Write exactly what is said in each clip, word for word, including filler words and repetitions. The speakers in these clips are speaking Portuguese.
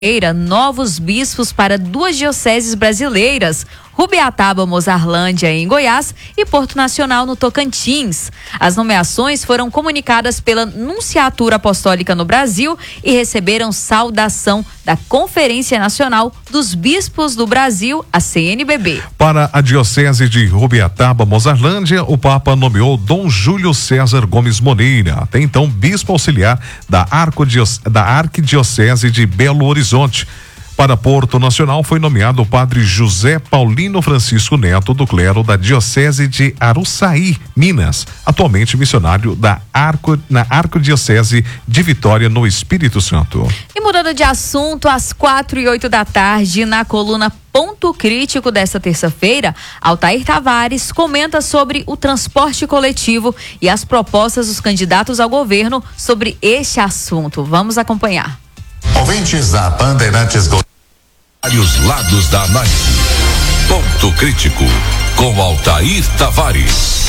Novos bispos para duas dioceses brasileiras, Rubiataba, Mozarlândia, em Goiás, e Porto Nacional, no Tocantins. As nomeações foram comunicadas pela Nunciatura Apostólica no Brasil e receberam saudação da Conferência Nacional dos Bispos do Brasil, a C N B B. Para a Diocese de Rubiataba, Mozarlândia, o Papa nomeou Dom Júlio César Gomes Moreira, até então bispo auxiliar da, da Arquidiocese de Belo Horizonte. Para Porto Nacional foi nomeado o padre José Paulino Francisco Neto, do clero da Diocese de Aruçaí, Minas, atualmente missionário da Arco, na Arquidiocese de Vitória, no Espírito Santo. E mudando de assunto, às quatro e oito da tarde, na coluna Ponto Crítico desta terça-feira, Altair Tavares comenta sobre o transporte coletivo e as propostas dos candidatos ao governo sobre este assunto. Vamos acompanhar. Ouvintes da Bandeirantes Goiás. Vários lados da análise. Ponto Crítico, com Altair Tavares.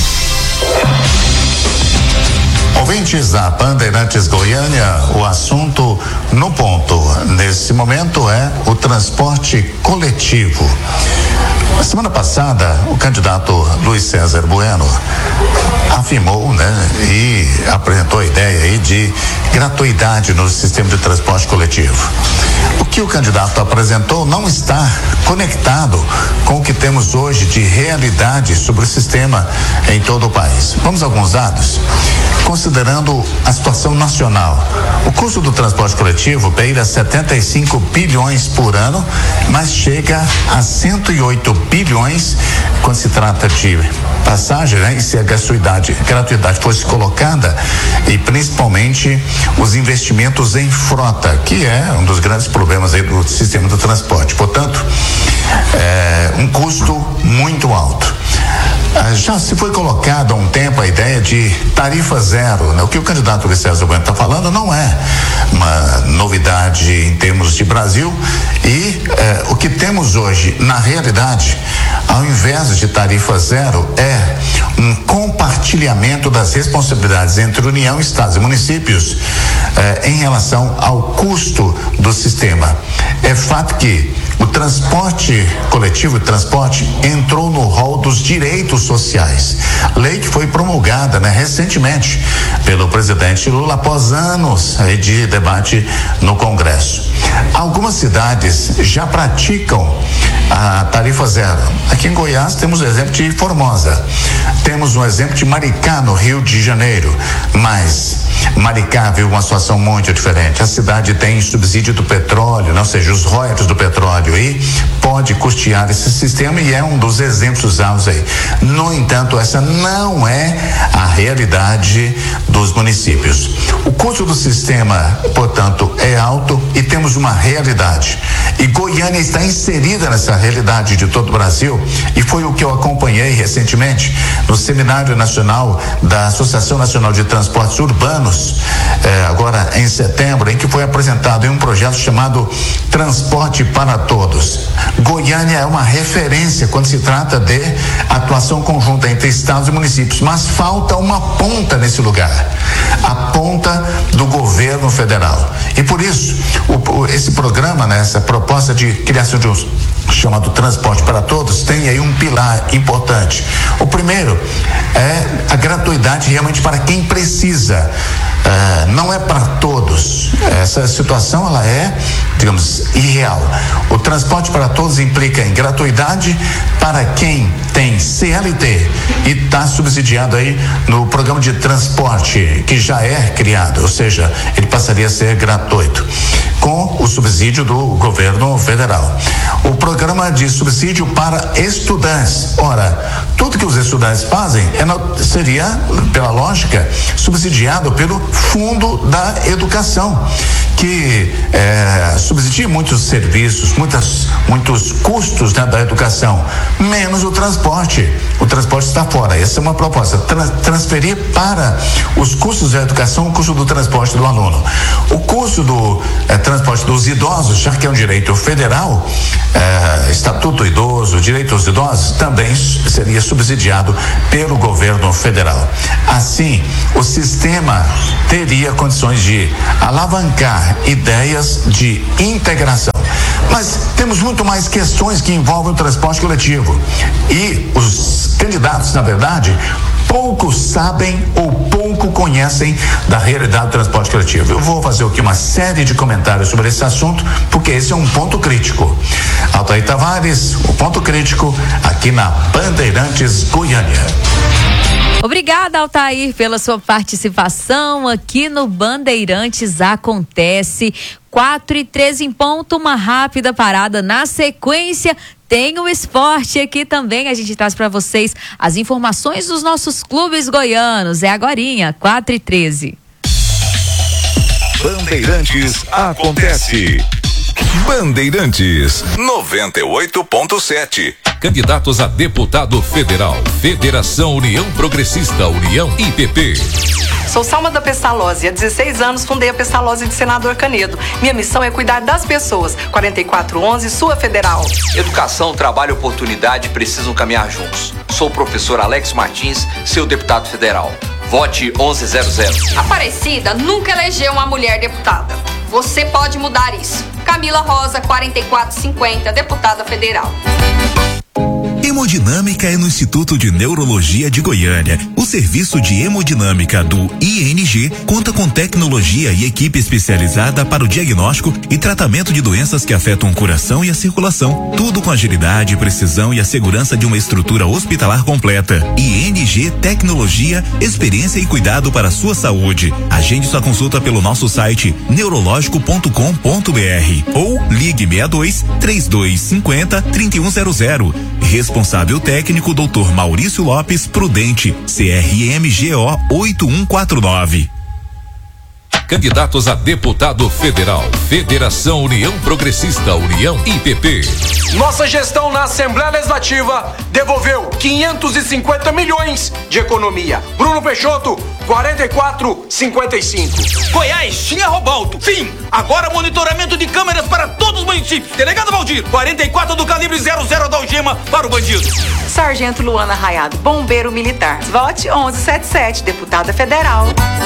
Ouvintes da Bandeirantes Goiânia, o assunto no ponto, nesse momento, é o transporte coletivo. Na semana passada, o candidato Luiz César Bueno afirmou, né, e apresentou a ideia aí de gratuidade no sistema de transporte coletivo. O que o candidato apresentou não está conectado com o que temos hoje de realidade sobre o sistema em todo o país. Vamos a alguns dados. Considerando a situação nacional, o custo do transporte coletivo beira setenta e cinco bilhões por ano, mas chega a cento e oito bilhões quando se trata de passagem, né? E se a gratuidade, gratuidade fosse colocada, e principalmente os investimentos em frota, que é um dos grandes problemas aí do sistema do transporte. Portanto, é um custo muito alto. Já se foi colocada há um tempo a ideia de tarifa zero, né? O que o candidato Luiz César Bueno está falando não é uma novidade em termos de Brasil, e eh, o que temos hoje, na realidade, ao invés de tarifa zero, é um compartilhamento das responsabilidades entre União, Estados e municípios eh, em relação ao custo do sistema. É fato que o transporte coletivo, o transporte, entrou no rol dos direitos sociais. Lei que foi promulgada, né, recentemente pelo presidente Lula após anos aí, de debate no Congresso. Algumas cidades já praticam a tarifa zero. Aqui em Goiás temos o exemplo de Formosa, temos um exemplo de Maricá, no Rio de Janeiro, mas Maricá viu uma situação muito diferente. A cidade tem subsídio do petróleo, né? Ou seja, os royalties do petróleo, e pode custear esse sistema, e é um dos exemplos usados aí. No entanto, essa não é a realidade dos municípios. O custo do sistema, portanto, é alto, e temos uma realidade. E Goiânia está inserida nessa realidade de todo o Brasil, e foi o que eu acompanhei recentemente no Seminário Nacional da Associação Nacional de Transportes Urbanos, eh, agora em setembro, em que foi apresentado em um projeto chamado Transporte para Todos. Goiânia é uma referência quando se trata de atuação conjunta entre estados e municípios, mas falta uma ponta nesse lugar, a ponta do governo federal. E por isso, o, o, esse programa, né, essa proposta de criação de um chamado Transporte para Todos, tem aí um pilar importante. O primeiro é a gratuidade realmente para quem precisa. Uh, não é para todos. Essa situação, ela é, digamos, irreal. O transporte para todos implica em gratuidade para quem tem C L T e está subsidiado aí no programa de transporte que já é criado, ou seja, ele passaria a ser gratuito com o subsídio do governo federal. O programa de subsídio para estudantes, ora, tudo que os estudantes fazem é no, seria, pela lógica, subsidiado pelo Fundo da Educação, que é, subsidia muitos serviços, muitas, muitos custos, né, da educação, menos o transporte. O transporte está fora. Essa é uma proposta, Trans, transferir para os custos da educação o custo do transporte do aluno. O custo do é, transporte dos idosos, já que é um direito federal, eh, Estatuto Idoso, Direitos Idosos, também seria subsidiado pelo governo federal. Assim, o sistema teria condições de alavancar ideias de integração. Mas temos muito mais questões que envolvem o transporte coletivo. E os candidatos, na verdade, pouco sabem ou pouco conhecem da realidade do transporte coletivo. Eu vou fazer aqui uma série de comentários sobre esse assunto, porque esse é um ponto crítico. Altair Tavares, o ponto crítico aqui na Bandeirantes Goiânia. Obrigada, Altair, pela sua participação aqui no Bandeirantes Acontece. quatro e treze em ponto, uma rápida parada. Na sequência, tem o esporte aqui também. A gente traz para vocês as informações dos nossos clubes goianos. É agorinha, quatro e treze. Bandeirantes Acontece. Bandeirantes noventa e oito ponto sete. Candidatos a deputado federal. Federação União Progressista, União I P P. Sou Salma da Pestalozzi. Há dezesseis anos fundei a Pestalozzi de Senador Canedo. Minha missão é cuidar das pessoas. quarenta e quatro onze, sua federal. Educação, trabalho e oportunidade precisam caminhar juntos. Sou o professor Alex Martins, seu deputado federal. Vote onze zero zero. Aparecida nunca elegeu uma mulher deputada. Você pode mudar isso. Camila Rosa, quarenta e quatro cinquenta, deputada federal. Hemodinâmica é no Instituto de Neurologia de Goiânia. O serviço de hemodinâmica do I N G conta com tecnologia e equipe especializada para o diagnóstico e tratamento de doenças que afetam o coração e a circulação. Tudo com agilidade, precisão e a segurança de uma estrutura hospitalar completa. I N G Tecnologia, experiência e cuidado para a sua saúde. Agende sua consulta pelo nosso site neurológico ponto com ponto b r ou ligue sessenta e dois, trinta e dois cinquenta, trinta e um zero zero. Responsável técnico doutor Maurício Lopes Prudente, C R M G O oito um quatro nove. Candidatos a deputado federal. Federação União Progressista, União I P P. Nossa gestão na Assembleia Legislativa devolveu quinhentos e cinquenta milhões de economia. Bruno Peixoto, quarenta e quatro cinquenta e cinco. Goiás tinha Robalto. Sim, agora monitoramento de câmeras para todos os municípios. Delegado Valdir, quarenta e quatro do calibre zero zero da algema para o bandido. Sargento Luana Raiado, bombeiro militar. Vote onze setenta e sete, deputada federal.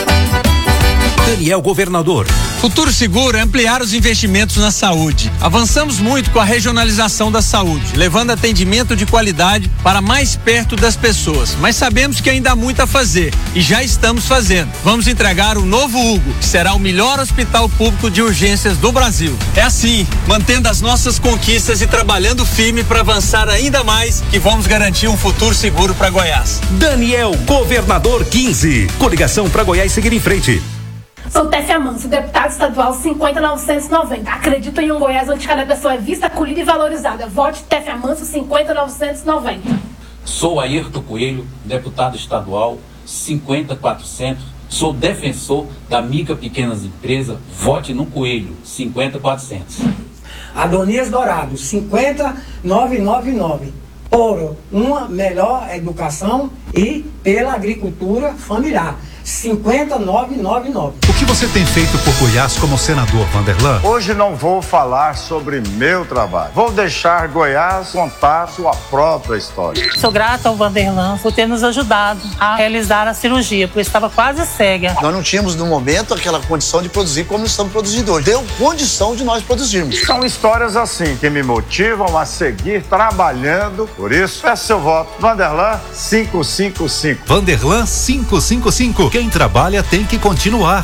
Daniel Governador. Futuro Seguro é ampliar os investimentos na saúde. Avançamos muito com a regionalização da saúde, levando atendimento de qualidade para mais perto das pessoas. Mas sabemos que ainda há muito a fazer e já estamos fazendo. Vamos entregar o novo Hugo, que será o melhor hospital público de urgências do Brasil. É assim, mantendo as nossas conquistas e trabalhando firme para avançar ainda mais, que vamos garantir um futuro seguro para Goiás. Daniel Governador quinze. Coligação para Goiás seguir em frente. Sou Tessia Manso, deputado estadual cinquenta novecentos e noventa. Acredito em um Goiás onde cada pessoa é vista, acolhida e valorizada. Vote Tessia Manso cinquenta novecentos e noventa. Sou Ayrton Coelho, deputado estadual cinquenta quatrocentos. Sou defensor da micro pequenas empresas. Vote no Coelho cinquenta quatrocentos. Adonias Dourado cinquenta novecentos e noventa e nove. Por uma melhor educação e pela agricultura familiar. cinquenta novecentos e noventa e nove. O que você tem feito por Goiás como senador, Vanderlan? Hoje não vou falar sobre meu trabalho. Vou deixar Goiás contar sua própria história. Sou grata ao Vanderlan por ter nos ajudado a realizar a cirurgia, porque estava quase cega. Nós não tínhamos no momento aquela condição de produzir como estamos produzindo hoje. Deu condição de nós produzirmos. São histórias assim que me motivam a seguir trabalhando. Por isso, peço seu voto. Vanderlan cinco cinco cinco. Vanderlan cinco cinco cinco. Quem trabalha tem que continuar.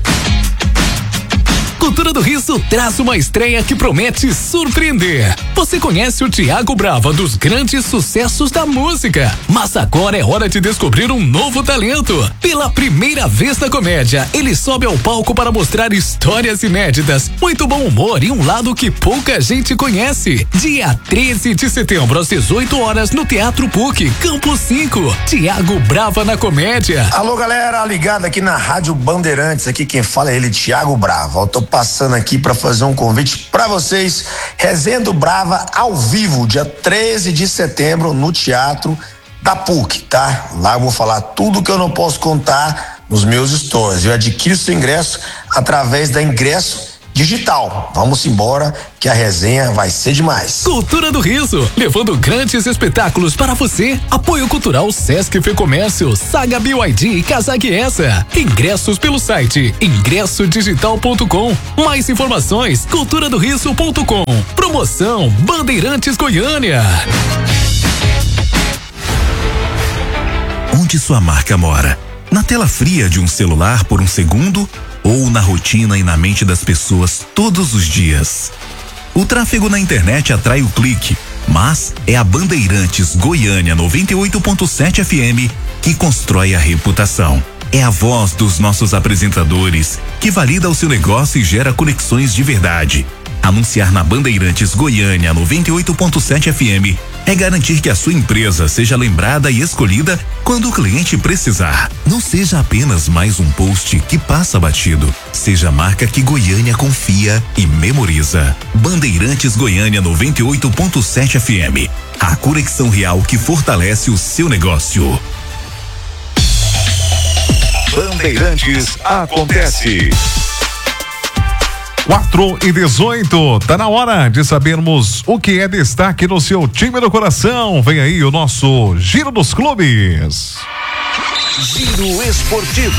Cultura do Riso traz uma estreia que promete surpreender. Você conhece o Thiago Brava dos grandes sucessos da música, mas agora é hora de descobrir um novo talento. Pela primeira vez na comédia, ele sobe ao palco para mostrar histórias inéditas, muito bom humor e um lado que pouca gente conhece. Dia treze de setembro às dezoito horas no Teatro P U C, Campo cinco. Thiago Brava na comédia. Alô, galera, ligado aqui na Rádio Bandeirantes, aqui quem fala é ele, Thiago Brava. Eu tô passando aqui para fazer um convite para vocês. Resenha do Brava ao vivo, dia treze de setembro no Teatro da P U C, tá? Lá eu vou falar tudo que eu não posso contar nos meus stories. Eu adquiro seu ingresso através da ingresso digital. Vamos embora que a resenha vai ser demais. Cultura do Riso, levando grandes espetáculos para você. Apoio Cultural Sesc Fecomércio, Saga B Y D e Casag Essa. Ingressos pelo site ingresso digital ponto com. Mais informações cultura do riso ponto com. Promoção Bandeirantes Goiânia. Onde sua marca mora? Na tela fria de um celular por um segundo ou na rotina e na mente das pessoas todos os dias? O tráfego na internet atrai o clique, mas é a Bandeirantes Goiânia noventa e oito ponto sete F M que constrói a reputação. É a voz dos nossos apresentadores que valida o seu negócio e gera conexões de verdade. Anunciar na Bandeirantes Goiânia noventa e oito ponto sete F M é garantir que a sua empresa seja lembrada e escolhida quando o cliente precisar. Não seja apenas mais um post que passa batido. Seja a marca que Goiânia confia e memoriza. Bandeirantes Goiânia noventa e oito ponto sete F M. A conexão real que fortalece o seu negócio. Bandeirantes acontece. quatro e dezoito, tá na hora de sabermos o que é destaque no seu time do coração. Vem aí o nosso Giro dos Clubes. Giro Esportivo.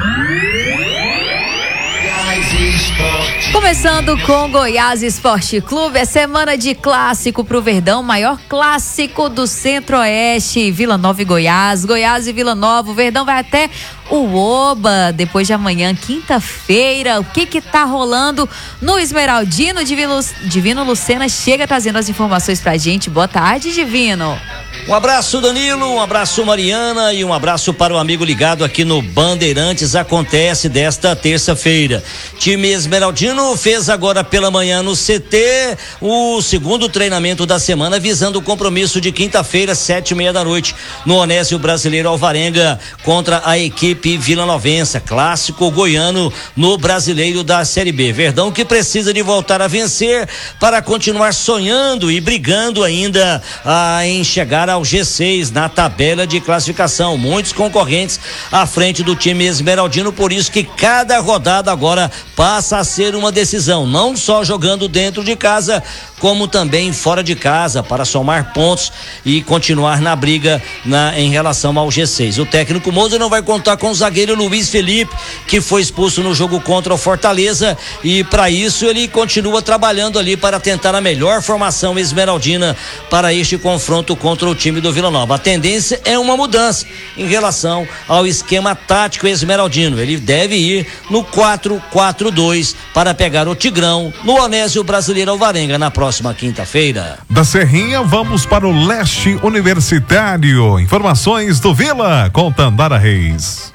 Começando com Goiás Esporte Clube, é semana de clássico pro Verdão, maior clássico do Centro-Oeste, Vila Nova e Goiás, Goiás e Vila Nova, o Verdão vai até o Oba, depois de amanhã, quinta-feira, o que que tá rolando no Esmeraldino? Divino, Divino Lucena chega trazendo as informações pra gente, boa tarde, Divino. Um abraço, Danilo, um abraço, Mariana, e um abraço para o amigo ligado aqui no Bandeirantes. Acontece desta terça-feira. Time Esmeraldino fez agora pela manhã no C T o segundo treinamento da semana, visando o compromisso de quinta-feira, sete e meia da noite, no Onésio Brasileiro Alvarenga, contra a equipe vilanovense, clássico goiano no Brasileiro da Série B. Verdão que precisa de voltar a vencer para continuar sonhando e brigando ainda ah, em chegar ao G seis na tabela de classificação. Muitos concorrentes à frente do time esmeraldino, por isso que cada rodada agora passa a ser uma decisão, não só jogando dentro de casa, como também fora de casa, para somar pontos e continuar na briga na, em relação ao G seis. O técnico Moza não vai contar com o zagueiro Luiz Felipe, que foi expulso no jogo contra o Fortaleza, e para isso ele continua trabalhando ali para tentar a melhor formação esmeraldina para este confronto contra o time do Vila Nova. A tendência é uma mudança em relação ao esquema tático esmeraldino. Ele deve ir no quatro quatro dois para pegar o Tigrão no Onésio Brasileiro Alvarenga na próxima quinta-feira. Da Serrinha, vamos para o Leste Universitário. Informações do Vila com Tandara Reis.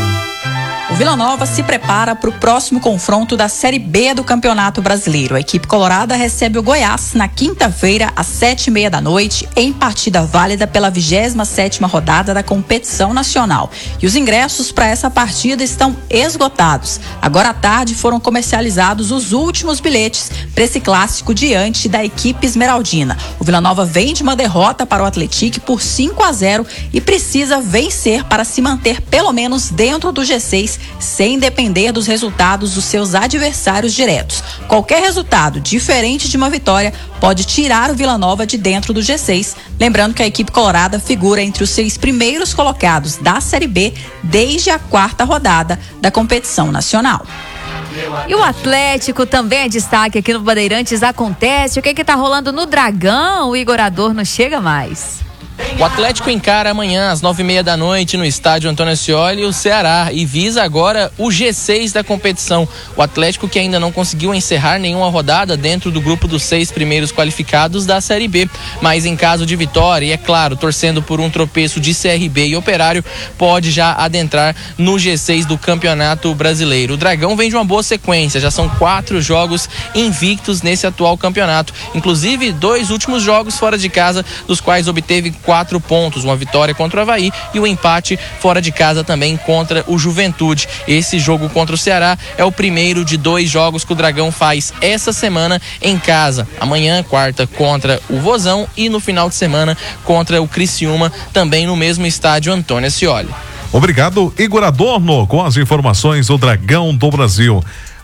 O Vila Nova se prepara para o próximo confronto da Série B do Campeonato Brasileiro. A equipe colorada recebe o Goiás na quinta-feira, às sete e meia da noite, em partida válida pela vigésima sétima rodada da competição nacional. E os ingressos para essa partida estão esgotados. Agora à tarde foram comercializados os últimos bilhetes para esse clássico diante da equipe esmeraldina. O Vila Nova vem de uma derrota para o Atlético por cinco a zero e precisa vencer para se manter pelo menos dentro do G seis, sem depender dos resultados dos seus adversários diretos. Qualquer resultado diferente de uma vitória pode tirar o Vila Nova de dentro do G seis. Lembrando que a equipe colorada figura entre os seis primeiros colocados da Série B desde a quarta rodada da competição nacional. E o Atlético também é destaque aqui no Bandeirantes. Acontece, o que que tá rolando no Dragão? O Igor Adorno chega mais. O Atlético encara amanhã às nove e meia da noite no estádio Antônio Ascioli o Ceará e visa agora o G seis da competição. O Atlético que ainda não conseguiu encerrar nenhuma rodada dentro do grupo dos seis primeiros qualificados da Série B, mas em caso de vitória e, é claro, torcendo por um tropeço de C R B e Operário, pode já adentrar no G seis do Campeonato Brasileiro. O Dragão vem de uma boa sequência, já são quatro jogos invictos nesse atual campeonato, inclusive dois últimos jogos fora de casa, dos quais obteve quatro pontos, uma vitória contra o Avaí e um empate fora de casa também contra o Juventude. Esse jogo contra o Ceará é o primeiro de dois jogos que o Dragão faz essa semana em casa. Amanhã, quarta, contra o Vozão e no final de semana contra o Criciúma, também no mesmo estádio Antônio Ascioli. Obrigado, Igor Adorno, com as informações do Dragão do Brasil.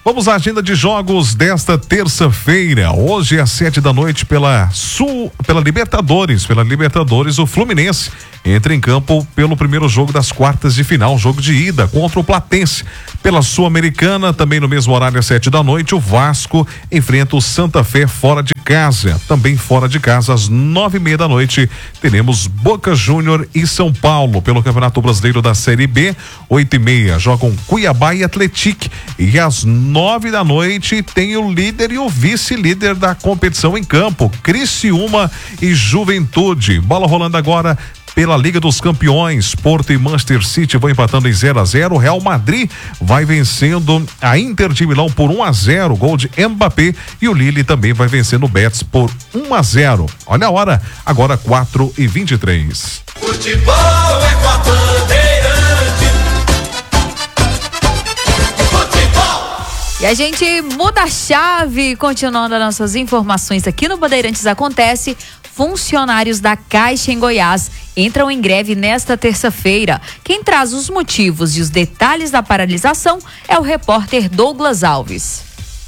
Vamos à agenda de jogos desta terça-feira. Hoje às sete da noite pela Sul, pela Libertadores, pela Libertadores, o Fluminense entra em campo pelo primeiro jogo das quartas de final, jogo de ida contra o Platense. Pela Sul-Americana, também no mesmo horário às sete da noite, o Vasco enfrenta o Santa Fé fora de casa. Também fora de casa, às nove e meia da noite, teremos Boca Júnior e São Paulo pelo Campeonato Brasileiro da Série B. Oito e meia jogam Cuiabá e Atlético. E às nove da noite tem o líder e o vice-líder da competição em campo, Criciúma e Juventude. Bola rolando agora pela Liga dos Campeões. Porto e Manchester City vão empatando em zero a zero. Real Madrid vai vencendo a Inter de Milão por um a zero, gol de Mbappé, e o Lille também vai vencendo o Betis por um a zero. Olha a hora, agora quatro e vinte e três. Futebol é com a Bandeirante. Futebol. E a gente muda a chave, continuando as nossas informações aqui no Bandeirantes Acontece. Funcionários da Caixa em Goiás entram em greve nesta terça-feira. Quem traz os motivos e os detalhes da paralisação é o repórter Douglas Alves.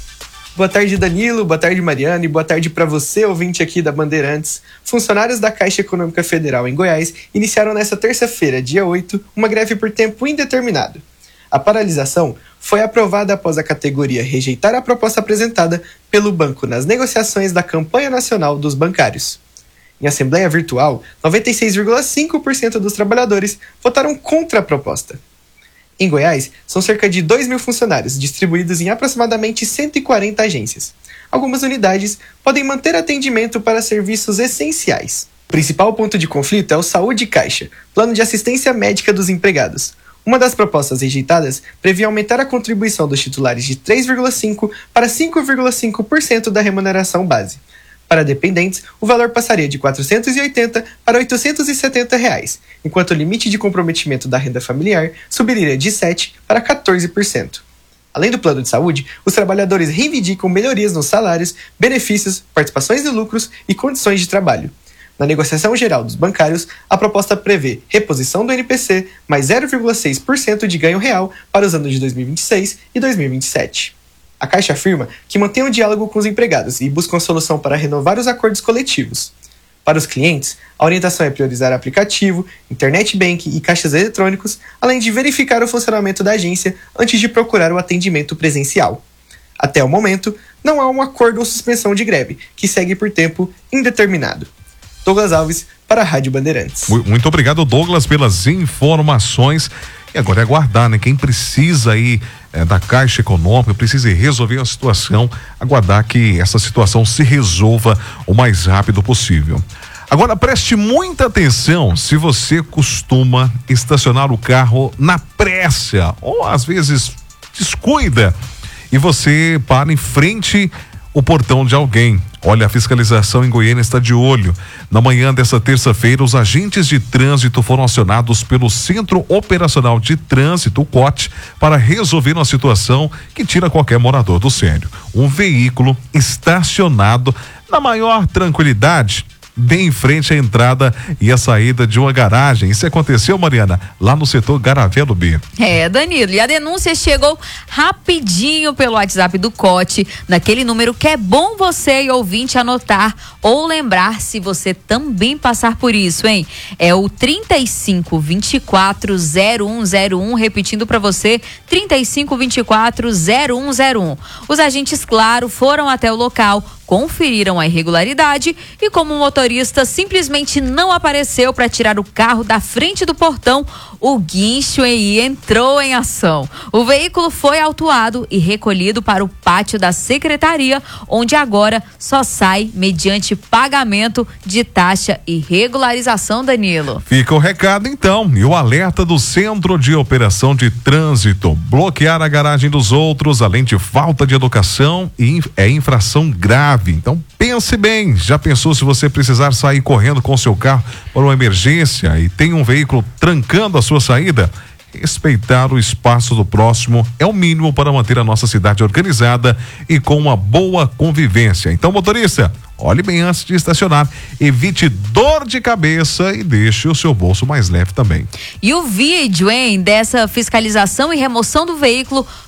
Boa tarde, Danilo. Boa tarde, Mariana. E boa tarde para você, ouvinte aqui da Bandeirantes. Funcionários da Caixa Econômica Federal em Goiás iniciaram nesta terça-feira, dia oito, uma greve por tempo indeterminado. A paralisação foi aprovada após a categoria rejeitar a proposta apresentada pelo banco nas negociações da campanha nacional dos bancários. Em assembleia virtual, noventa e seis vírgula cinco por cento dos trabalhadores votaram contra a proposta. Em Goiás, são cerca de dois mil funcionários, distribuídos em aproximadamente cento e quarenta agências. Algumas unidades podem manter atendimento para serviços essenciais. O principal ponto de conflito é o Saúde Caixa, plano de assistência médica dos empregados. Uma das propostas rejeitadas previa aumentar a contribuição dos titulares de três vírgula cinco por cento para cinco vírgula cinco por cento da remuneração base. Para dependentes, o valor passaria de quatrocentos e oitenta para oitocentos e setenta reais, enquanto o limite de comprometimento da renda familiar subiria de sete para quatorze por cento. Além do plano de saúde, os trabalhadores reivindicam melhorias nos salários, benefícios, participações e lucros e condições de trabalho. Na negociação geral dos bancários, a proposta prevê reposição do N P C mais zero vírgula seis por cento de ganho real para os anos de dois mil e vinte e seis e dois mil e vinte e sete. A Caixa afirma que mantém um diálogo com os empregados e busca uma solução para renovar os acordos coletivos. Para os clientes, a orientação é priorizar aplicativo, internet banking e caixas eletrônicos, além de verificar o funcionamento da agência antes de procurar o atendimento presencial. Até o momento, não há um acordo ou suspensão de greve, que segue por tempo indeterminado. Douglas Alves, para a Rádio Bandeirantes. Muito obrigado, Douglas, pelas informações. E agora é aguardar, né? Quem precisa aí é, da Caixa Econômica, precisa resolver a situação, aguardar que essa situação se resolva o mais rápido possível. Agora preste muita atenção se você costuma estacionar o carro na pressa ou às vezes descuida e você para em frente o portão de alguém. Olha, a fiscalização em Goiânia está de olho. Na manhã dessa terça-feira, os agentes de trânsito foram acionados pelo Centro Operacional de Trânsito, o C O T, para resolver uma situação que tira qualquer morador do sério. Um veículo estacionado na maior tranquilidade, bem em frente à entrada e a saída de uma garagem. Isso aconteceu, Mariana, lá no setor Garavelo B. É, Danilo, e a denúncia chegou rapidinho pelo WhatsApp do C O T, naquele número que é bom você e ouvinte anotar ou lembrar se você também passar por isso, hein? É o trinta e cinco, vinte e quatro, zero um zero um, repetindo para você, trinta e cinco, vinte e quatro, zero um zero um. Os agentes, claro, foram até o local, conferiram a irregularidade e, como o motorista simplesmente não apareceu para tirar o carro da frente do portão, o guincho aí entrou em ação. O veículo foi autuado e recolhido para o pátio da secretaria, onde agora só sai mediante pagamento de taxa e regularização, Danilo. Fica o recado então e o alerta do Centro de Operação de Trânsito: bloquear a garagem dos outros, além de falta de educação, e é infração grave. Então pense bem, já pensou se você precisar sair correndo com seu carro para uma emergência e tem um veículo trancando a sua saída? Respeitar o espaço do próximo é o mínimo para manter a nossa cidade organizada e com uma boa convivência. Então, motorista, olhe bem antes de estacionar, evite dor de cabeça e deixe o seu bolso mais leve também. E o vídeo, hein, dessa fiscalização e remoção do veículo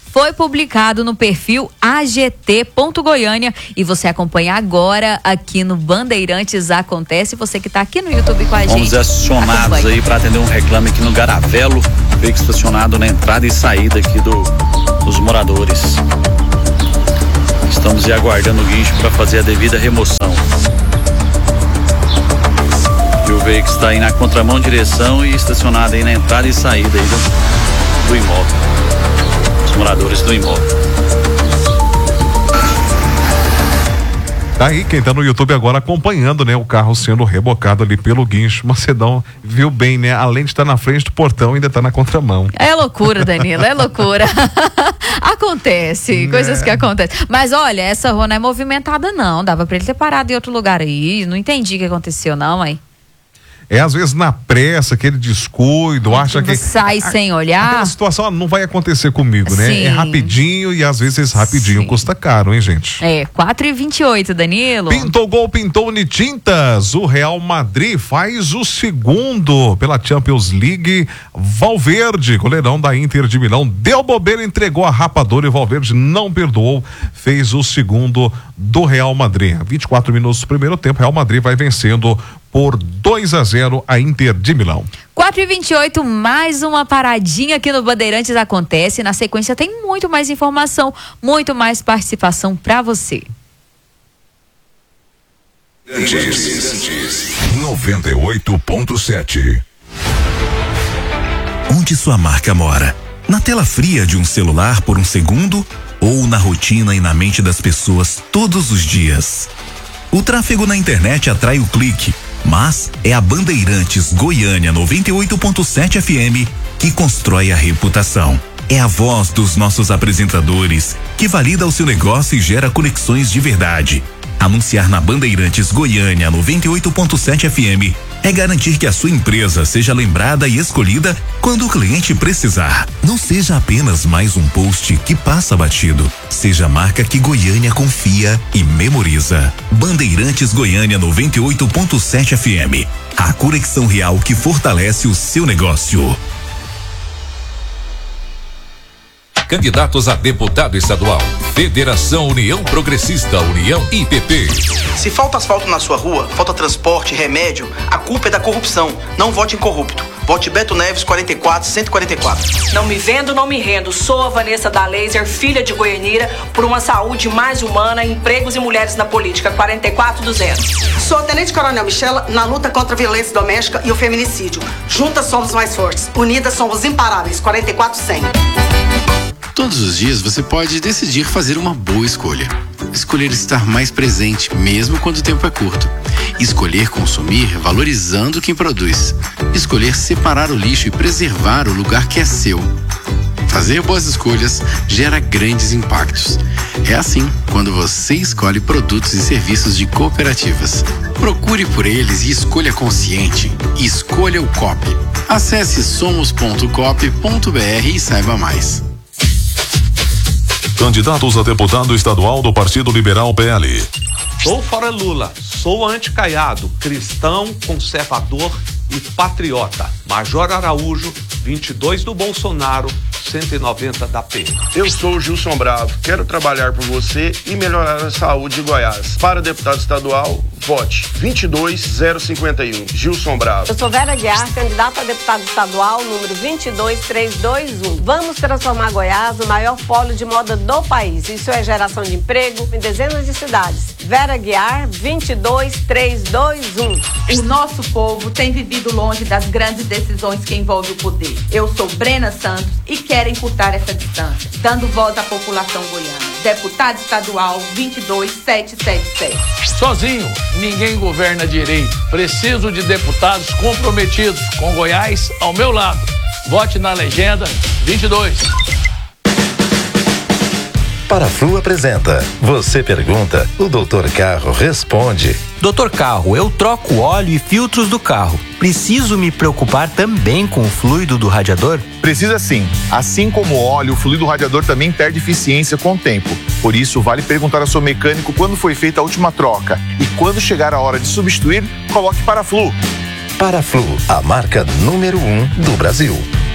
foi publicado no perfil A G T ponto Goiânia e você acompanha agora aqui no Bandeirantes Acontece. Você que está aqui no YouTube com a gente. Fomos acionados acompanha. aí para atender um reclame aqui no Garavelo, veículo estacionado na entrada e saída aqui do, dos moradores. Estamos aí aguardando o guincho para fazer a devida remoção. E o veículo está aí na contramão direção e estacionado aí na entrada e saída aí do, do imóvel. Os moradores do imóvel. Tá aí, quem tá no YouTube agora acompanhando, né? O carro sendo rebocado ali pelo guincho. Macedão viu bem, né? Além de estar na frente do portão, ainda tá na contramão. É loucura, Danilo, é loucura. Acontece, é. coisas que acontecem. Mas olha, essa rua não é movimentada não, dava pra ele ter parado em outro lugar aí. Não entendi o que aconteceu não, mãe. É às vezes na pressa, aquele descuido, acha que sai a, sem olhar. Aquela situação não vai acontecer comigo, né? Sim. É rapidinho e às vezes rapidinho Sim. custa caro, hein, gente? É, quatro e vinte e oito, Danilo. Pintou gol, pintou Unitintas. O Real Madrid faz o segundo pela Champions League. Valverde, goleirão da Inter de Milão, deu bobeira, entregou a rapadura e o Valverde não perdoou, fez o segundo do Real Madrid. vinte e quatro minutos do primeiro tempo, Real Madrid vai vencendo por dois a zero a Inter de Milão. quatro e vinte e oito, mais uma paradinha aqui no Bandeirantes Acontece. Na sequência tem muito mais informação, muito mais participação para você. noventa e oito ponto sete. Onde sua marca mora? Na tela fria de um celular por um segundo ou na rotina e na mente das pessoas todos os dias? O tráfego na internet atrai o clique, mas é a Bandeirantes Goiânia noventa e oito ponto sete F M que constrói a reputação. É a voz dos nossos apresentadores que valida o seu negócio e gera conexões de verdade. Anunciar na Bandeirantes Goiânia noventa e oito ponto sete F M é garantir que a sua empresa seja lembrada e escolhida quando o cliente precisar. Não seja apenas mais um post que passa batido. Seja a marca que Goiânia confia e memoriza. Bandeirantes Goiânia noventa e oito ponto sete F M. A conexão real que fortalece o seu negócio. Candidatos a deputado estadual. Federação União Progressista, União I P P. Se falta asfalto na sua rua, falta transporte, remédio, a culpa é da corrupção. Não vote em corrupto. Vote Beto Neves quarenta e quatro, cento e quarenta e quatro. Não me vendo, não me rendo. Sou a Vanessa da Laser, filha de Goianira, por uma saúde mais humana, empregos e mulheres na política. quarenta e quatro duzentos. Sou a Tenente Coronel Michela na luta contra a violência doméstica e o feminicídio. Juntas somos mais fortes. Unidas somos imparáveis. quarenta e quatro cem. Todos os dias você pode decidir fazer uma boa escolha. Escolher estar mais presente, mesmo quando o tempo é curto. Escolher consumir valorizando quem produz. Escolher separar o lixo e preservar o lugar que é seu. Fazer boas escolhas gera grandes impactos. É assim quando você escolhe produtos e serviços de cooperativas. Procure por eles e escolha consciente. Escolha o Coop. Acesse somos ponto coop ponto b r e saiba mais. Candidatos a deputado estadual do Partido Liberal P L. Sou fora Lula, sou anticaiado, cristão, conservador e patriota. Major Araújo, vinte e dois do Bolsonaro, cento e noventa da P. Eu sou o Gilson Bravo, quero trabalhar por você e melhorar a saúde de Goiás. Para deputado estadual, vote vinte e dois zero cinquenta e um, Gilson Bravo. Eu sou Vera Guiar, candidata a deputado estadual, número vinte e dois três dois um. Vamos transformar Goiás no maior polo de moda do país. Isso é geração de emprego em dezenas de cidades. Vera Guiar, vinte e dois três dois um. O nosso povo tem vivido longe das grandes decisões que envolvem o poder. Eu sou Brena Santos e quero encurtar essa distância, dando voz à população goiana. Deputado estadual vinte e dois sete sete sete. Sozinho, ninguém governa direito. Preciso de deputados comprometidos com Goiás ao meu lado. Vote na legenda vinte e dois. Paraflu apresenta. Você pergunta, o doutor Carro responde. doutor Carro, eu troco óleo e filtros do carro. Preciso me preocupar também com o fluido do radiador? Precisa sim. Assim como o óleo, o fluido do radiador também perde eficiência com o tempo. Por isso, vale perguntar ao seu mecânico quando foi feita a última troca. E quando chegar a hora de substituir, coloque Paraflu. Paraflu, a marca número um do Brasil.